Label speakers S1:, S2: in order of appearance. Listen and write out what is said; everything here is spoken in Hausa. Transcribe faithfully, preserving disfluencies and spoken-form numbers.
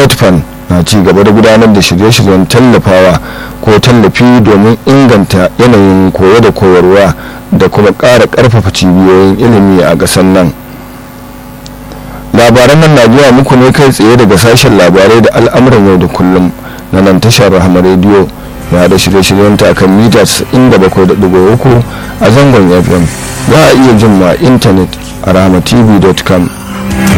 S1: netfan na ci gaba da gudanar da shirye-shiryen tallafawa ko tallafi domin inganta yanayin koyo da koyarwa da kuma ƙara ƙarfafa cibiyoyin ilimi a ƙasar nan. Labaran nan na zuwa muku ne kai tsaye daga sashen labarai da al'amuran yau da kullum na nan tashar Rahama rediyo ya da shirye-shiryen ta kan mita casa'in da bakwai da ɗigo uku a zangon F M. Za a iya jin ma intanet a rahama t v dot com.